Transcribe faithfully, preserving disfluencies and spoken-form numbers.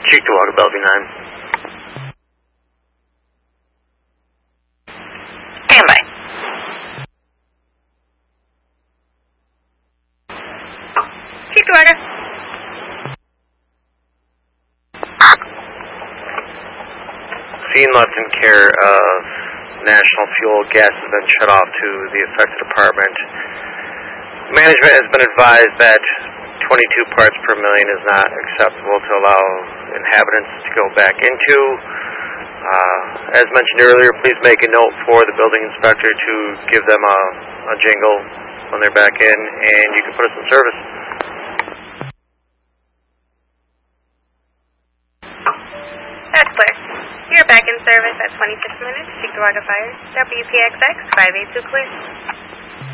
Cheektowaga, Bellevue nine. Stand by. Cheektowaga. Scene left in care of National Fuel. Gas has been shut off to the affected apartment. Management has been advised that twenty-two parts per million is not acceptable to allow inhabitants to go back into. Uh, as mentioned earlier, please make a note for the building inspector to give them a, a jingle when they're back in, and you can put us in service. That's clear. You're back in service at twenty-six minutes. Cheektowaga Fire. W P X X five eight two clear.